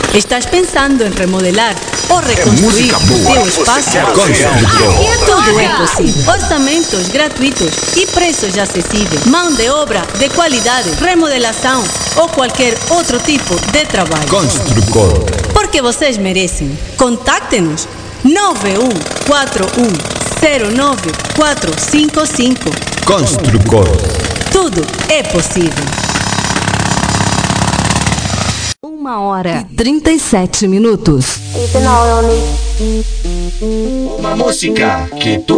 ¿Estás pensando en remodelar o reconstruir teu espaço? Tudo é possível. Orçamentos gratuitos e preços acessíveis. Mão de obra de qualidade, remodelação ou qualquer outro tipo de trabalho. Construcor. Porque vocês merecem. Contacte-nos 9141094455. Construcor. Tudo é possível. 1h37. Uma música que tu